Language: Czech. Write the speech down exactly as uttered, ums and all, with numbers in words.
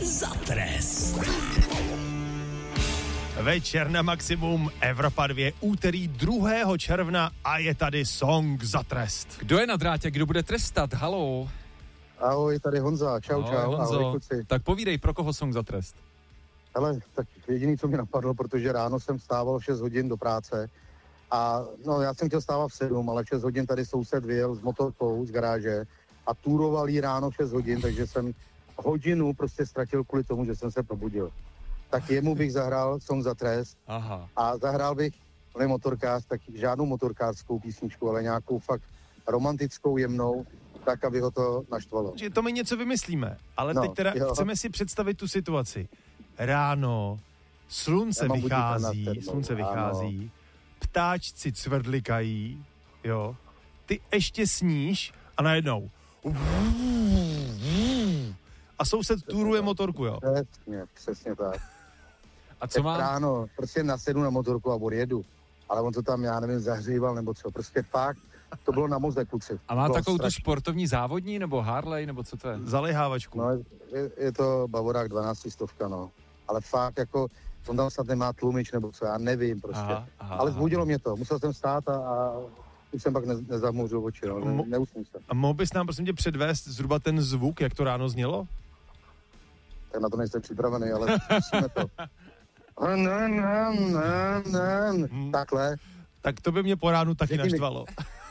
za trest. Večer na Maximum, Evropa dva, úterý druhého června a je tady song za trest. Kdo je na drátě, kdo bude trestat? Haló. Ahoj, tady Honza, čau, ahoj, čau, Honzo. ahoj kluci. Tak povídej, pro koho song za trest? Hele, tak jediný, co mi napadlo, protože ráno jsem vstával v šest hodin do práce a no já jsem chtěl stávat v sedm, ale v šest hodin tady soused vyjel s motorkou z garáže a túroval jí ráno v šest hodin, takže jsem hodinu prostě ztratil kvůli tomu, že jsem se probudil. Tak jemu bych zahrál song za trest. Aha. A zahrál bych, on je motorkář, tak žádnou motorkářskou písničku, ale nějakou fakt romantickou, jemnou, tak, aby ho to naštvalo. Že to my něco vymyslíme, ale no, teď teda jo. chceme si představit tu situaci. Ráno, slunce vychází, slunce vychází, ano. Ptáčci cvrdlikají, jo, ty ještě sníš a najednou a soused túruje motorku, jo. Přesně, přesně tak. A co má? Ráno, prostě nasedu na motorku a odjedu. Ale on to tam, já nevím, zahříval nebo co. Prostě fakt, to bylo na mozek, kluci. A má bylo takovou strašný. tu sportovní závodní, nebo Harley, nebo co to je? Zalehávačku. No, je, je to Bavorák dvanáctistovka, no. Ale fakt, jako, on tam snad nemá tlumič, nebo co, já nevím prostě. Aha, aha, Ale aha. zbudilo mě to, musel jsem stát a, a už jsem pak ne, nezamouřil oči, no. ne, neusnul jsem. A mohl bys nám prosím tě předvést zhruba ten zvuk, jak to ráno znělo? Tak na to nejsem připravený, ale zkusíme to. Ne, ne, ne, ne. Takhle. Tak to by mě po ránu taky Řekni mi- naštvalo.